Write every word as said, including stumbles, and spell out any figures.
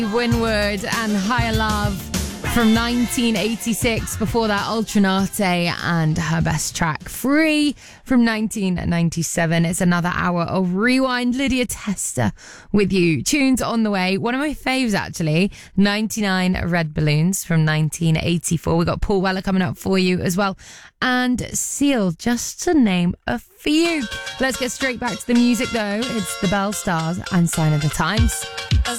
Winwood and Higher Love from nineteen eighty-six. Before that, Ultranate and her best track, Free, from nineteen ninety-seven. It's another hour of Rewind. Lydia Tester with you. Tunes on the way. One of my faves, actually, ninety-nine Red Balloons from nineteen eighty-four. We got Paul Weller coming up for you as well. And Seal, just to name a few. Let's get straight back to the music, though. It's the Bell Stars and Sign of the Times.